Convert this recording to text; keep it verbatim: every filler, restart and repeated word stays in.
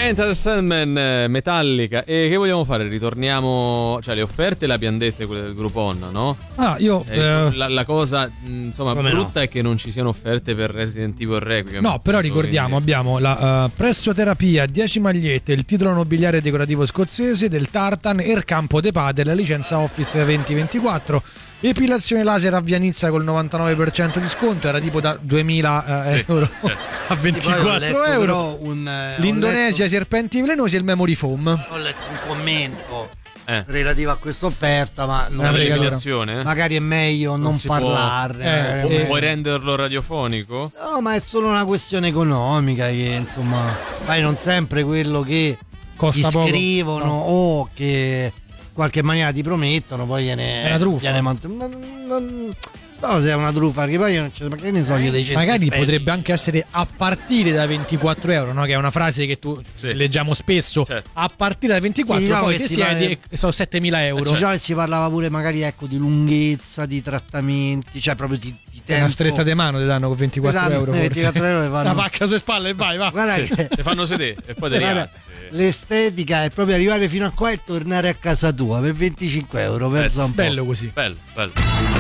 Enter Sandman, Metallica. E che vogliamo fare? Ritorniamo, cioè le offerte le abbiamo dette, quelle del Groupon, no? Ah, io eh, eh, la, la cosa insomma Come brutta no? è che non ci siano offerte per Resident Evil Requiem. No, però ricordiamo, quindi... abbiamo la uh, pressoterapia, dieci magliette, il titolo nobiliare decorativo scozzese del Tartan, il campo de padel, la licenza Office venti ventiquattro, epilazione laser a Vianizza col novantanove per cento di sconto, era tipo da duemila eh, Sì, euro certo. a ventiquattro euro. Un, eh, L'Indonesia, ho letto, serpenti velenosi e il memory foam. ho letto un commento Eh. relativo a questa offerta, ma non Una Una fregatura. legazione? magari è meglio non, si può- parlarne. Eh, Pu- eh. Puoi renderlo radiofonico? No, ma è solo una questione economica che insomma, fai non sempre quello che Costa ti poco. scrivono No. o che in qualche maniera ti promettono, poi viene È una truffa. viene mant- ma non so se è una truffa, perché poi io non c'è, ma che ne so io dei centri Magari estetici. potrebbe anche essere a partire da ventiquattro euro, no? Che è una frase che tu Sì. leggiamo spesso. Certo. A partire da ventiquattro, Sì, diciamo poi che ti si siedi parla- e sono settemila euro. Diciamo che si parlava pure magari ecco di lunghezza, di trattamenti, cioè proprio di, di È tempo. una stretta di mano ti danno con ventiquattro Ti danno euro. forse. ventiquattro euro e vanno- Una pacca sulle spalle e vai, va. Guarda Sì, che ti fanno sedere e poi ti guarda, rialzi. l'estetica è proprio arrivare fino a qua e tornare a casa tua per venticinque euro. Pensa Eh, un po'. Bello così. Bello, bello.